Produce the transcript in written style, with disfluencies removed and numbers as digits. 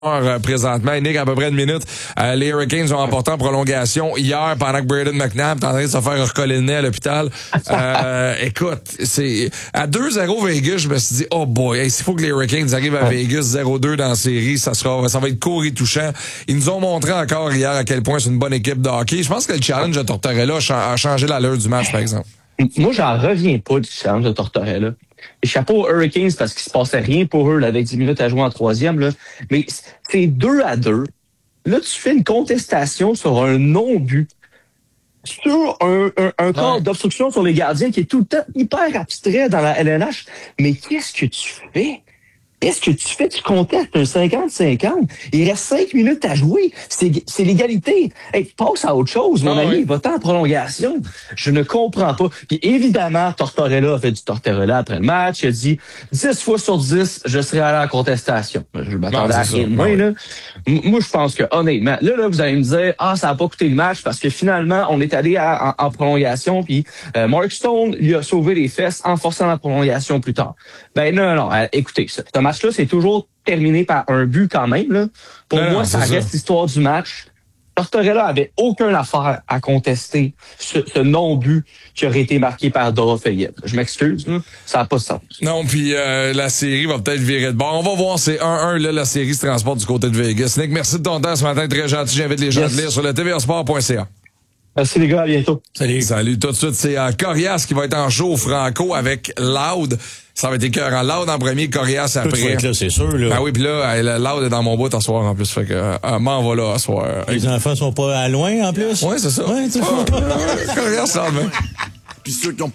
présentement. Nick, à peu près une minute. Les Hurricanes ont emporté en prolongation hier pendant que Braden McNabb est en train de se faire recoller le nez à l'hôpital. Écoute, c'est à 2-0 Vegas, je me suis dit, oh boy, s'il faut que les Hurricanes arrivent à Vegas 0-2 dans la série, ça va être court et touchant. Ils nous ont montré encore hier à quel point c'est une bonne équipe de hockey. Je pense que le challenge de Tortorella a changé l'allure du match, par exemple. Moi, j'en reviens pas du challenge de Tortorella. Et chapeau aux Hurricanes parce qu'il se passait rien pour eux là, avec 10 minutes à jouer en troisième. Là. Mais c'est 2-2. Là, tu fais une contestation sur un non-but. Sur un corps d'obstruction sur les gardiens qui est tout le temps hyper abstrait dans la LNH. Mais qu'est-ce que tu fais? Qu'est-ce que tu fais? Tu contestes un 50-50. Il reste 5 minutes à jouer. C'est l'égalité. Hey, passe à autre chose, mon ami. Va-t'en en prolongation. Je ne comprends pas. Puis évidemment, Tortorella a fait du Tortorella après le match. Il a dit 10 fois sur 10, je serai allé en contestation. Je m'attendais à rien de moins, là. Moi, je pense que, honnêtement, là, vous allez me dire, ça n'a pas coûté le match parce que finalement, on est allé en prolongation puis Mark Stone lui a sauvé les fesses en forçant la prolongation plus tard. Ben non, écoutez, ce match-là, c'est toujours terminé par un but quand même. Là. Pour moi, ça reste l'histoire du match. Tortorella avait aucune affaire à contester ce non-but qui aurait été marqué par Dorofeyev. Je m'excuse, là, ça n'a pas de sens. Non, puis la série va peut-être virer de bord. On va voir, c'est 1-1, là, la série se transporte du côté de Vegas. Nick, merci de ton temps ce matin, très gentil. J'invite les gens à te lire sur le tvrsport.ca. Merci les gars, à bientôt. Salut, tout de suite, c'est Corias qui va être en show au Franco avec Loud. Ça va être écœurant. Loud en premier, Corias après. Tout être là, c'est sûr, là. Ben oui, puis là, Loud est dans mon bout à soir en plus. Fait que m'en va là à soir. Les enfants sont pas à loin en plus? Ouais, c'est ça. Ouais, c'est ça. Corias, ça va. Puis ceux qui ont